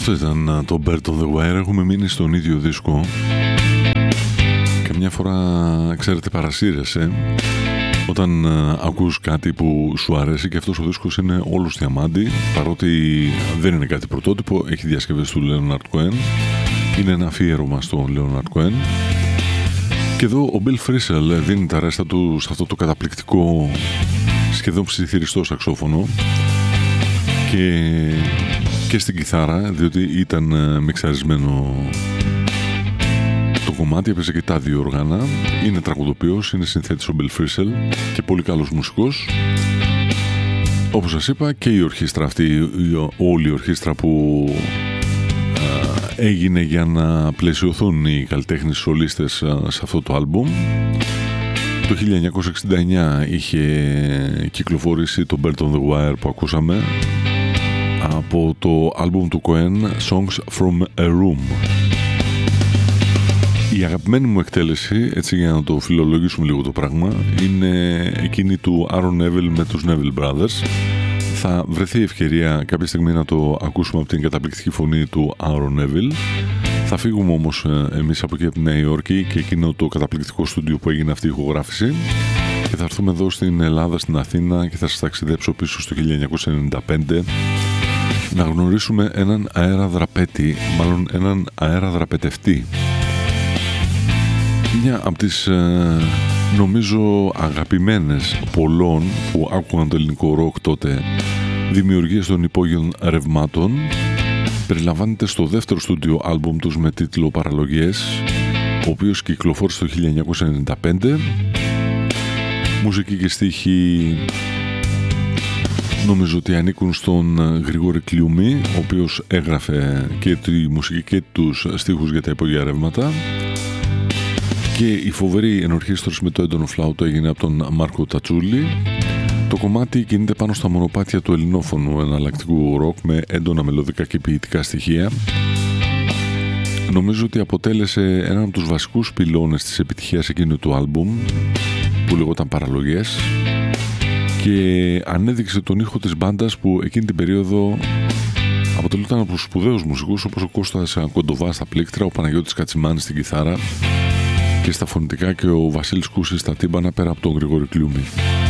Αυτό ήταν το Bird on the Wire. Έχουμε μείνει στον ίδιο δίσκο. Καμιά φορά, ξέρετε, παρασύρεσαι όταν ακούς κάτι που σου αρέσει και αυτός ο δίσκος είναι όλος διαμάντι, παρότι δεν είναι κάτι πρωτότυπο, έχει διασκευές του Leonard Cohen, είναι ένα αφιέρωμα στον Leonard Cohen. Και εδώ ο Bill Frisell δίνει τα ρέστα του σε αυτό το καταπληκτικό, σχεδόν ψιθυριστό σαξόφωνο και στην κιθάρα, διότι ήταν μιξαρισμένο το κομμάτι, έπαιζε και τα δύο όργανα. Είναι τραγουδοποιός, είναι συνθέτης ο Bill Frisell και πολύ καλός μουσικός. Όπως σας είπα, και η ορχήστρα αυτή, όλη η ορχήστρα που έγινε για να πλαισιωθούν οι καλλιτέχνες σολίστες σε αυτό το άλμπουμ. Το 1969 είχε κυκλοφορήσει το Bird on the Wire που ακούσαμε από το άλμπουμ του Cohen, Songs from a Room. Η αγαπημένη μου εκτέλεση, έτσι για να το φιλολογήσουμε λίγο το πράγμα, είναι εκείνη του Aaron Neville με τους Neville Brothers. Θα βρεθεί ευκαιρία κάποια στιγμή να το ακούσουμε από την καταπληκτική φωνή του Aaron Neville. Θα φύγουμε όμως εμείς από εκεί από τη Νέα Υόρκη και εκείνο το καταπληκτικό στούντιο που έγινε αυτή η ηχογράφηση και θα έρθουμε εδώ στην Ελλάδα, στην Αθήνα και θα σας ταξιδέψω πίσω στο 1995 να γνωρίσουμε έναν αέραδραπέτη, μάλλον έναν αέραδραπετευτή. Μια από τις νομίζω αγαπημένες πολλών που άκουγαν το ελληνικό ροκ τότε δημιουργίες των υπόγειων ρευμάτων, περιλαμβάνεται στο δεύτερο στούντιο άλμπουμ τους με τίτλο Παραλογές, ο οποίος κυκλοφόρησε το 1995. Μουσική και στίχοι νομίζω ότι ανήκουν στον Γρηγόρη Κλιούμη, ο οποίος έγραφε και τη μουσική και τους στίχους για τα υπόγεια ρεύματα. Και η φοβερή ενορχήστρωση με το έντονο φλάουτο έγινε από τον Μάρκο Τατσούλη. Το κομμάτι κινείται πάνω στα μονοπάτια του ελληνόφωνου εναλλακτικού ροκ με έντονα μελωδικά και ποιητικά στοιχεία. Νομίζω ότι αποτέλεσε έναν από τους βασικούς πυλώνες της επιτυχίας εκείνου του άλμπουμ που λεγόταν Παραλογές και ανέδειξε τον ήχο της μπάντας που εκείνη την περίοδο αποτελούταν από σπουδαίους μουσικούς όπως ο Κώστας Κοντοβάς στα πλήκτρα, ο Παναγιώτης Κατσιμάνης στην κιθάρα και στα φωνητικά και ο Βασίλης Κούσης στα τύμπανα πέρα από τον Γρηγόρη Κλιούμη.